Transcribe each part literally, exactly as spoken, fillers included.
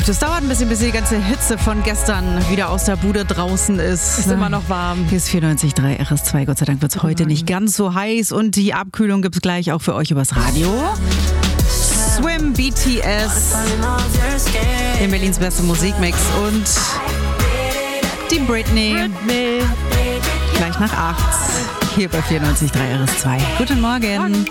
das dauert ein bisschen, bis die ganze Hitze von gestern wieder aus der Bude draußen ist. Ist immer noch warm. Hier ist vierundneunzig Komma drei R S zwei. Gott sei Dank wird es heute nicht ganz so heiß. Und die Abkühlung gibt es gleich auch für euch übers Radio. Swim, B T S, in Berlins beste Musikmix und die Britney. Britney. Gleich nach acht. Hier bei vierundneunzig Komma drei R S zwei. Guten Morgen.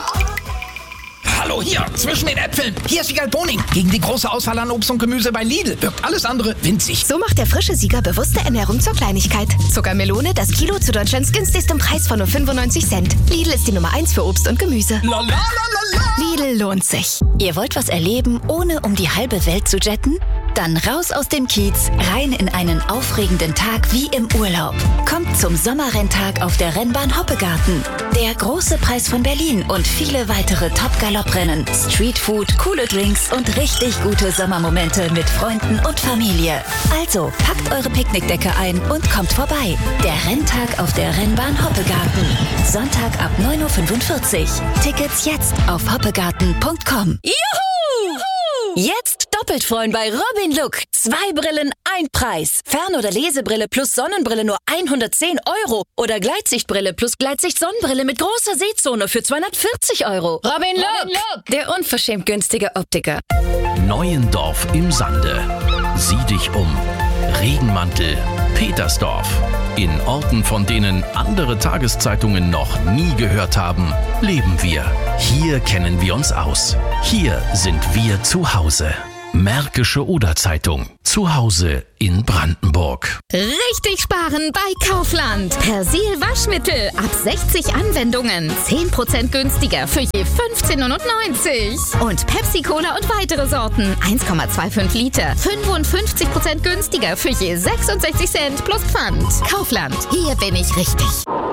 Hallo, hier, zwischen den Äpfeln. Hier ist Siegal Boning. Gegen die große Auswahl an Obst und Gemüse bei Lidl wirkt alles andere winzig. So macht der frische Sieger bewusste Ernährung zur Kleinigkeit. Zuckermelone, das Kilo zu Deutschlands günstigstem Preis von nur fünfundneunzig Cent. Lidl ist die Nummer eins für Obst und Gemüse. La, la, la, la, la. Lidl lohnt sich. Ihr wollt was erleben, ohne um die halbe Welt zu jetten? Dann raus aus dem Kiez, rein in einen aufregenden Tag wie im Urlaub. Kommt zum Sommerrenntag auf der Rennbahn Hoppegarten. Der große Preis von Berlin und viele weitere Top-Galopprennen, Streetfood, coole Drinks und richtig gute Sommermomente mit Freunden und Familie. Also packt eure Picknickdecke ein und kommt vorbei. Der Renntag auf der Rennbahn Hoppegarten. Sonntag ab neun Uhr fünfundvierzig. Tickets jetzt auf hoppegarten punkt com. Juhu! Jetzt doppelt freuen bei Robin Look. Zwei Brillen, ein Preis. Fern- oder Lesebrille plus Sonnenbrille nur hundertzehn Euro. Oder Gleitsichtbrille plus Gleitsicht-Sonnenbrille mit großer Sehzone für zweihundertvierzig Euro. Robin Look, Robin Look, der unverschämt günstige Optiker. Neuendorf im Sande. Sieh dich um. Regenmantel, Petersdorf. In Orten, von denen andere Tageszeitungen noch nie gehört haben, leben wir. Hier kennen wir uns aus. Hier sind wir zu Hause. Märkische Oder-Zeitung. Zu Hause in Brandenburg. Richtig sparen bei Kaufland. Persil Waschmittel ab sechzig Anwendungen. zehn Prozent günstiger für je fünfzehn neunundneunzig. Und Pepsi Cola und weitere Sorten. eins Komma fünfundzwanzig Liter. fünfundfünfzig Prozent günstiger für je sechsundsechzig Cent plus Pfand. Kaufland. Hier bin ich richtig.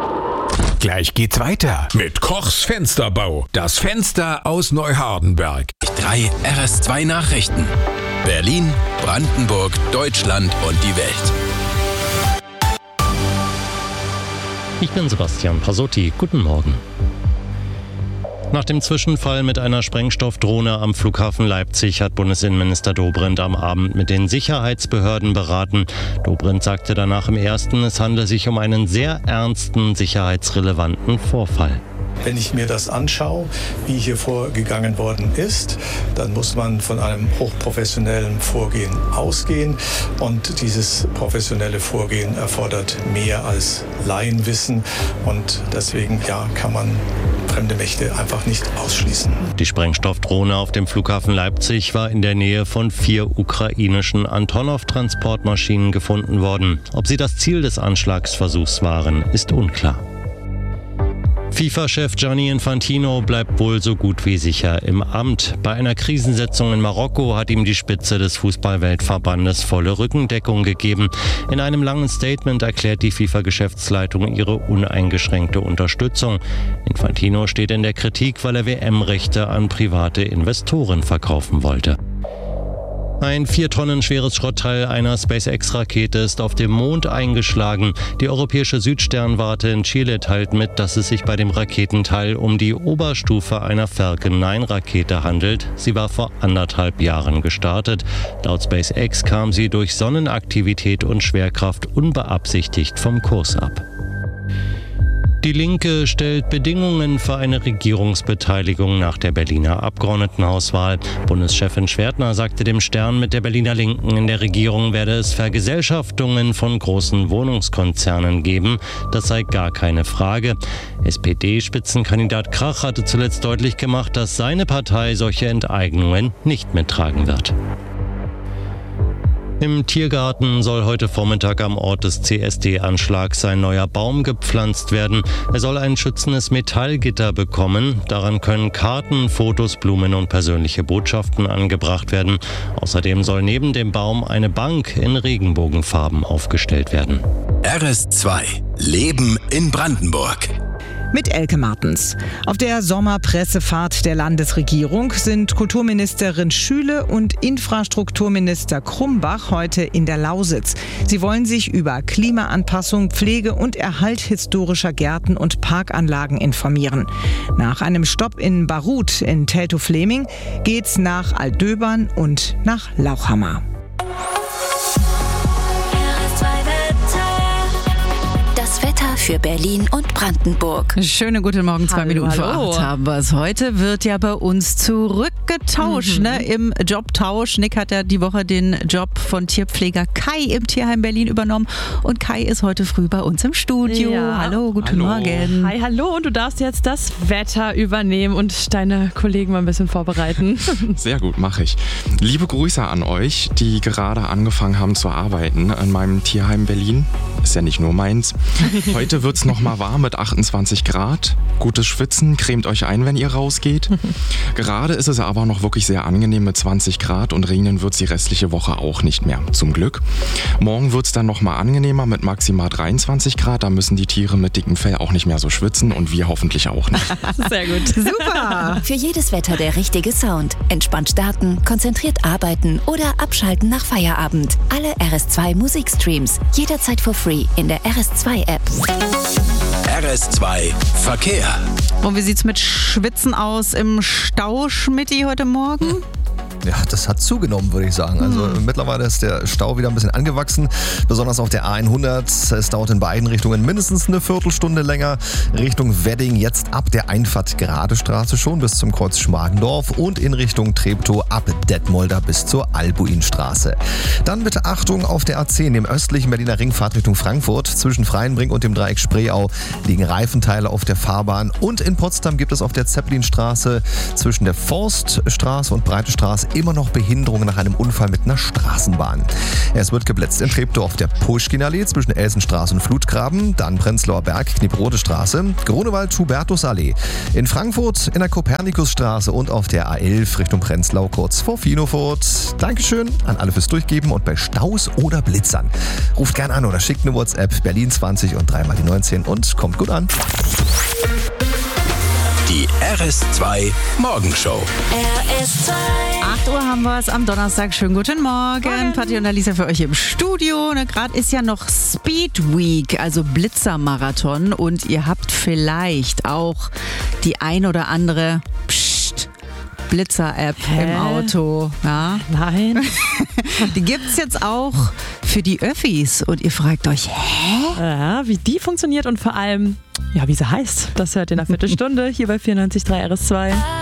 Gleich geht's weiter mit Kochs Fensterbau. Das Fenster aus Neuhardenberg. Drei R S zwei Nachrichten. Berlin, Brandenburg, Deutschland und die Welt. Ich bin Sebastian Pasotti. Guten Morgen. Nach dem Zwischenfall mit einer Sprengstoffdrohne am Flughafen Leipzig hat Bundesinnenminister Dobrindt am Abend mit den Sicherheitsbehörden beraten. Dobrindt sagte danach im ersten, es handle sich um einen sehr ernsten, sicherheitsrelevanten Vorfall. Wenn ich mir das anschaue, wie hier vorgegangen worden ist, dann muss man von einem hochprofessionellen Vorgehen ausgehen. Und dieses professionelle Vorgehen erfordert mehr als Laienwissen. Und deswegen ja, kann man fremde Mächte einfach nicht ausschließen. Die Sprengstoffdrohne auf dem Flughafen Leipzig war in der Nähe von vier ukrainischen Antonov-Transportmaschinen gefunden worden. Ob sie das Ziel des Anschlagsversuchs waren, ist unklar. FIFA-Chef Gianni Infantino bleibt wohl so gut wie sicher im Amt. Bei einer Krisensitzung in Marokko hat ihm die Spitze des Fußball-Weltverbandes volle Rückendeckung gegeben. In einem langen Statement erklärt die FIFA-Geschäftsleitung ihre uneingeschränkte Unterstützung. Infantino steht in der Kritik, weil er W M-Rechte an private Investoren verkaufen wollte. Ein vier Tonnen schweres Schrottteil einer SpaceX-Rakete ist auf dem Mond eingeschlagen. Die europäische Südsternwarte in Chile teilt mit, dass es sich bei dem Raketenteil um die Oberstufe einer Falcon neun Rakete handelt. Sie war vor anderthalb Jahren gestartet. Laut SpaceX kam sie durch Sonnenaktivität und Schwerkraft unbeabsichtigt vom Kurs ab. Die Linke stellt Bedingungen für eine Regierungsbeteiligung nach der Berliner Abgeordnetenhauswahl. Bundeschefin Schwertner sagte dem Stern, mit der Berliner Linken in der Regierung werde es Vergesellschaftungen von großen Wohnungskonzernen geben. Das sei gar keine Frage. S P D-Spitzenkandidat Krach hatte zuletzt deutlich gemacht, dass seine Partei solche Enteignungen nicht mittragen wird. Im Tiergarten soll heute Vormittag am Ort des C S D-Anschlags ein neuer Baum gepflanzt werden. Er soll ein schützendes Metallgitter bekommen. Daran können Karten, Fotos, Blumen und persönliche Botschaften angebracht werden. Außerdem soll neben dem Baum eine Bank in Regenbogenfarben aufgestellt werden. R S zwei. Leben in Brandenburg. Mit Elke Martens. Auf der Sommerpressefahrt der Landesregierung sind Kulturministerin Schüle und Infrastrukturminister Krumbach heute in der Lausitz. Sie wollen sich über Klimaanpassung, Pflege und Erhalt historischer Gärten und Parkanlagen informieren. Nach einem Stopp in Barut in Teltow-Fleming geht's nach Altdöbern und nach Lauchhammer. Das Wetter für Berlin und Brandenburg. Schönen guten Morgen, zwei Hallo, Minuten vor hallo. acht haben wir es. Heute wird ja bei uns zurückgetauscht, Mhm. ne? Im Jobtausch. Nick hat ja die Woche den Job von Tierpfleger Kai im Tierheim Berlin übernommen und Kai ist heute früh bei uns im Studio. Ja. Hallo, guten Hallo. Morgen. Hi, hallo, und du darfst jetzt das Wetter übernehmen und deine Kollegen mal ein bisschen vorbereiten. Sehr gut, mache ich. Liebe Grüße an euch, die gerade angefangen haben zu arbeiten in meinem Tierheim Berlin. Ist ja nicht nur meins. Heute wird es nochmal warm mit achtundzwanzig Grad. Gutes Schwitzen, cremt euch ein, wenn ihr rausgeht. Gerade ist es aber noch wirklich sehr angenehm mit zwanzig Grad und regnen wird es die restliche Woche auch nicht mehr, zum Glück. Morgen wird es dann nochmal angenehmer mit maximal dreiundzwanzig Grad. Da müssen die Tiere mit dickem Fell auch nicht mehr so schwitzen und wir hoffentlich auch nicht. Sehr gut. Super. Für jedes Wetter der richtige Sound. Entspannt starten, konzentriert arbeiten oder abschalten nach Feierabend. Alle R S zwei Musikstreams. Jederzeit for free in der R S zwei App. R S zwei Verkehr. Und wie sieht's mit Schwitzen aus im Stau, Schmidti, heute Morgen? Ja, das hat zugenommen, würde ich sagen. Also Hm. mittlerweile ist der Stau wieder ein bisschen angewachsen, besonders auf der A hundert. Es dauert in beiden Richtungen mindestens eine Viertelstunde länger. Richtung Wedding jetzt ab der Einfahrt Gerade Straße schon bis zum Kreuz Schmargendorf und in Richtung Treptow ab Detmolder bis zur Albuinstraße. Dann bitte Achtung auf der A zehn, dem östlichen Berliner Ringfahrt Richtung Frankfurt. Zwischen Freienbrink und dem Dreieck Spreeau liegen Reifenteile auf der Fahrbahn. Und in Potsdam gibt es auf der Zeppelinstraße zwischen der Forststraße und Breite Straße immer noch Behinderungen nach einem Unfall mit einer Straßenbahn. Es wird geblitzt in Treptow auf der Puschkinallee zwischen Elsenstraße und Flutgraben, dann Prenzlauer Berg, Kniprode Straße, Grunewald, Hubertusallee. In Frankfurt in der Kopernikusstraße und auf der A elf Richtung Prenzlau kurz vor Finofurt. Dankeschön an alle fürs Durchgeben und bei Staus oder Blitzern ruft gern an oder schickt eine WhatsApp Berlin zwanzig und dreimal die neunzehn und kommt gut an. Die R S zwei Morgenshow. R S zwei. acht Uhr haben wir es am Donnerstag. Schönen guten Morgen. Patti und Alisa für euch im Studio. Ne, gerade ist ja noch Speed Week, also Blitzermarathon. Und ihr habt vielleicht auch die ein oder andere Psst, Blitzer-App im Auto. Ja? Nein. Die gibt's jetzt auch für die Öffis. Und ihr fragt euch, hä? Ja, wie die funktioniert und vor allem, ja, wie sie heißt. Das hört ihr in einer Viertelstunde hier bei vierundneunzig Komma drei R S zwei.